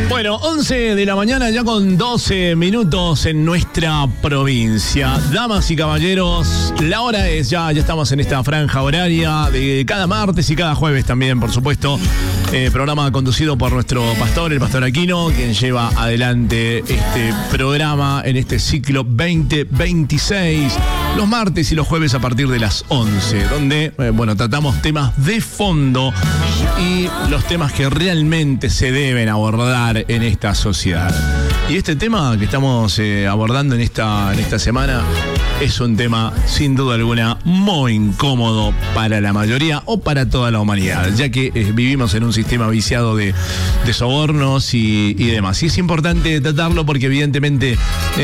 Bueno, 11 de la mañana ya con 12 minutos en nuestra provincia. Damas y caballeros, la hora es ya estamos en esta franja horaria de cada martes y cada jueves también, por supuesto. Programa conducido por nuestro pastor, el pastor Aquino, quien lleva adelante este programa en este ciclo 2026, los martes y los jueves a partir de las 11, donde, tratamos temas de fondo y los temas que realmente se deben abordar en esta sociedad. Y este tema que estamos abordando en esta semana es un tema, sin duda alguna, muy incómodo para la mayoría o para toda la humanidad, ya que vivimos en un sistema viciado de sobornos y demás. Y es importante tratarlo porque evidentemente